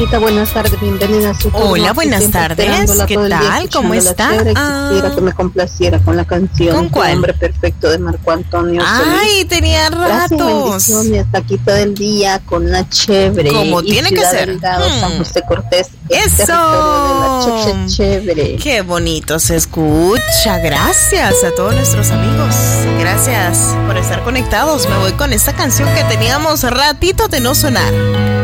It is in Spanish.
Buenas tardes, bienvenida a su turno. Hola, buenas tardes, ¿qué tal? ¿Cómo está? Quisiera que me complaciera con la canción ¿Con cuál? Hombre Perfecto de Marco Antonio Solís. Ay, tenía ratos. Gracias, bendiciones, hasta aquí todo el día con una chévere. Como tiene que Ciudad ser. Delgado, San José Cortés. Eso. Chévere. Qué bonito se escucha. Gracias a todos nuestros amigos. Gracias por estar conectados. Me voy con esta canción que teníamos ratito de no sonar.